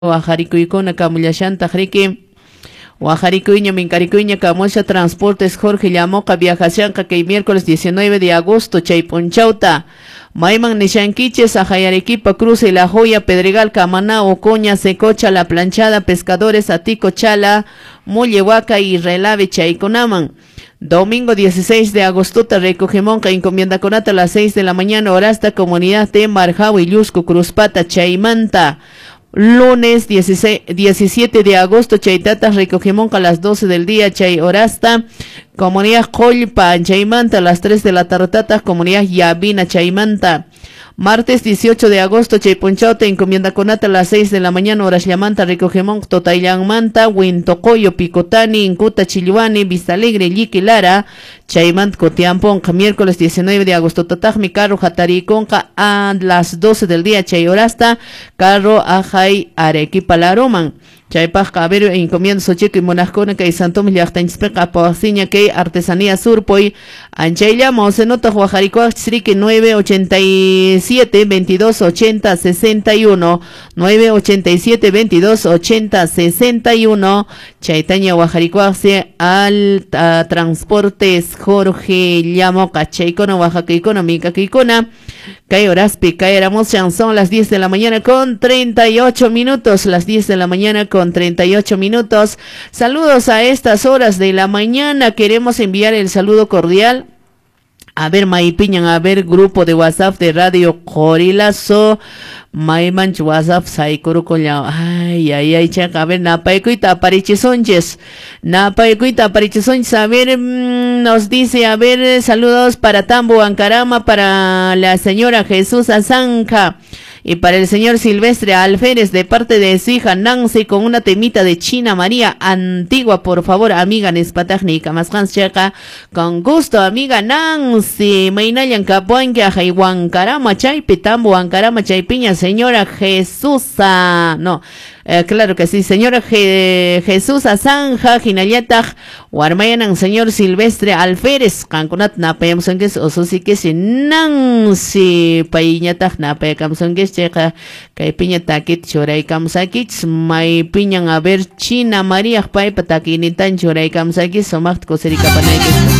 Wajarikuykuna kamullashanta riki Wajarikuyña minkarikuyña kamusha transportes Jorge Llamoqa viajashanqa kay miércoles 19 de agosto chay punchauta mayman nishankiches Ajayarequipa Cruce La Joya Pedregal Camaná Ocoña Secocha La Planchada Pescadores Atico Chala Mullehuaca y Relave chaykunaman. Domingo 16 de agosto recogemonca encomienda conata a las 6 de la mañana horasta comunidad de Marjao y Llusco Cruzpata Chaymanta. Lunes 17 de agosto Chaytatas recogemonca a las 12 del día Chay horasta comunidad Colpa Chaymanta a las 3 de la tarde comunidad Yavina Chaymanta. Martes 18 de agosto Chaypunchauta encomienda conata a las 6 de la mañana horas llamanta recogemón Totaylanmanta Huintocoyo Picotani Incuta Chilluani Vista Alegre Lliqui Lara Chaymant Cotiamponca. Miércoles 19 de agosto Tatajmi carro Jatariconca a las 12 del día Chay horasta carro Ajay Arequipa Laroman. Chaypaj ver encomienda Socheco y Monascona que Santo Millachtanchpeca Pausiña que Artesanía Surpoy Anchayllamos en nota Huajaricoa Srique 987 22 80 61 987 22 80 61 Chaitaña Huajaricoa al transportes Jorge Llamoqa Chaykona Oaxaca Económica Kikona Kay Oraspi Caeramos son las 10 de la mañana con 38 minutos las 10 de la mañana con 38 minutos. Saludos a estas horas de la mañana. Queremos enviar el saludo cordial. A ver, Maipiñan, a ver, grupo de WhatsApp de Radio Corilazo. Maimanch WhatsApp, Saikuru Colla. Ay, chaca. A ver, Napaikuita, Parichisonches. Napaikuita, Parichisonches. A ver, nos dice, a ver, saludos para Tambo Ancarama, para la señora Jesús Azanca. Y para el señor Silvestre Alférez de parte de su hija Nancy con una temita de China María Antigua, por favor, amiga Nespatajnica, más checa, con gusto, amiga Nancy, Mainayan Capuanque, Jaihuancarama, Chaypi, Tambo, Ancarama, Chaypiña, señora Jesusa, no, claro que sí, señora Jesús Azanja, Jinayatag, Warmayanan, señor Silvestre Alférez, Cancunat, Napayamsongues, Osusiques, Nancy, Paiñatag, Napayamsongues, Checa, Caipiña Taquit, Choray Kamsakich, May Piñan, a ver, China María, Paipa, Taquinitan, Choray Kamsakich, Somacht, Coserica Panayques.